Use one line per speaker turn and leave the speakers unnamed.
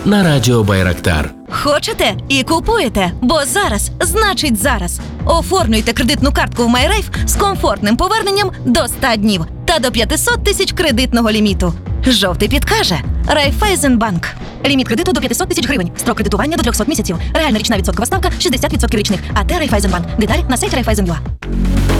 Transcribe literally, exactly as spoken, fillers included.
на радіо Байрактар.
Хочете і купуєте, бо зараз значить зараз. Оформлюйте кредитну картку в MyRafe з комфортним поверненням до ста днів та до п'ятсот тисяч кредитного ліміту. Жовтий підкаже Райфайзенбанк. Ліміт кредиту до п'ятсот тисяч гривень. Строк кредитування до триста місяців. Реальна річна відсоткова ставка шістдесят відсотків річних. АТ Райфайзенбанк. Деталі на сайті Райфайзен.ua.